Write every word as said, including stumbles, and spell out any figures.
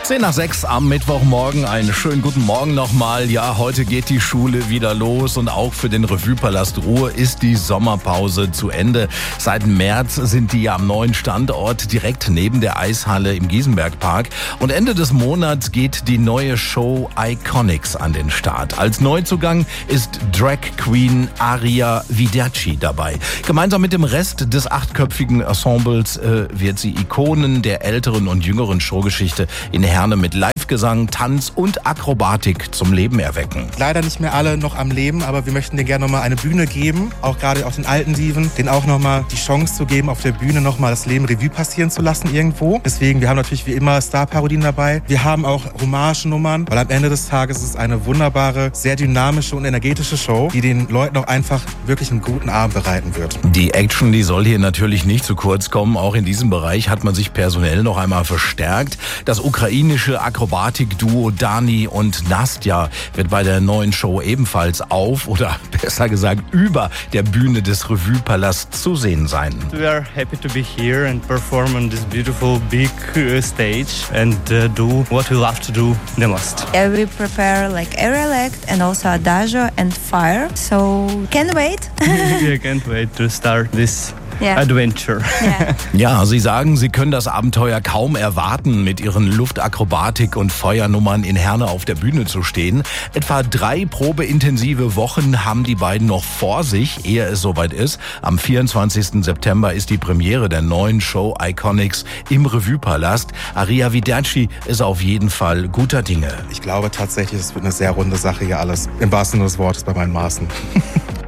zehn nach sechs am Mittwochmorgen. Einen schönen guten Morgen nochmal. Ja, heute geht die Schule wieder los und auch für den Revue-Palast Ruhr ist die Sommerpause zu Ende. Seit März sind die ja am neuen Standort direkt neben der Eishalle im Giesenbergpark. Und Ende des Monats geht die neue Show Iconics an den Start. Als Neuzugang ist Drag Queen Aria Viderci dabei. Gemeinsam mit dem Rest des achtköpfigen Ensembles äh, wird sie Ikonen der älteren und jüngeren Showgeschichte in Herne mit Live-Gesang, Tanz und Akrobatik zum Leben erwecken. Leider nicht mehr alle noch am Leben, aber wir möchten denen gerne nochmal eine Bühne geben, auch gerade auch den alten Dieven, denen auch nochmal die Chance zu geben, auf der Bühne nochmal das Leben Revue passieren zu lassen irgendwo. Deswegen, wir haben natürlich wie immer Star-Parodien dabei. Wir haben auch Hommagenummern, weil am Ende des Tages ist es eine wunderbare, sehr dynamische und energetische Show, die den Leuten auch einfach wirklich einen guten Abend bereiten wird. Die Action, die soll hier natürlich nicht zu kurz kommen. Auch in diesem Bereich hat man sich personell noch einmal verstärkt. Das ukrainische Akrobatik-Duo Dani und Nastja wird bei der neuen Show ebenfalls auf oder besser gesagt über der Bühne des Revue-Palasts zu sehen sein. We are happy to be here and perform on this beautiful big uh, stage and uh, do what we love to do the most. Yeah, we prepare like aerial act and also adagio and fire. So can't wait. We can't wait to start this Yeah. adventure. Yeah. Ja, sie sagen, sie können das Abenteuer kaum erwarten, mit ihren Luftakrobatik- und Feuernummern in Herne auf der Bühne zu stehen. Etwa drei probeintensive Wochen haben die beiden noch vor sich, ehe es soweit ist. Am vierundzwanzigsten September ist die Premiere der neuen Show Iconics im Revue-Palast. Aria Viderci ist auf jeden Fall guter Dinge. Ich glaube tatsächlich, es wird eine sehr runde Sache hier alles. Im wahrsten Sinne des Wortes bei meinen Maßen.